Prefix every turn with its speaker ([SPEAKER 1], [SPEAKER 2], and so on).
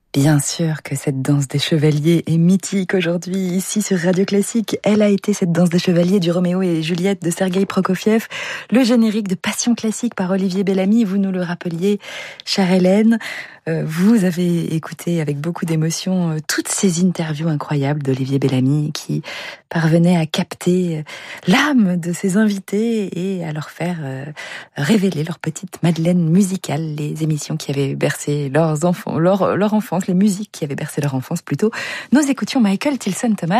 [SPEAKER 1] Bien sûr que cette danse des chevaliers est mythique aujourd'hui, ici sur Radio Classique. Elle a été cette danse des chevaliers du Roméo et Juliette de Sergueï Prokofiev, le générique de Passion classique par Olivier Bellamy. Vous nous le rappeliez, chère Hélène. Vous avez écouté avec beaucoup d'émotion toutes ces interviews incroyables d'Olivier Bellamy qui parvenait à capter l'âme de ses invités et à leur faire révéler leur petite Madeleine musicale, les émissions qui avaient bercé leur enfance, les musiques qui avaient bercé leur enfance plutôt. Nous écoutions Michael Tilson Thomas.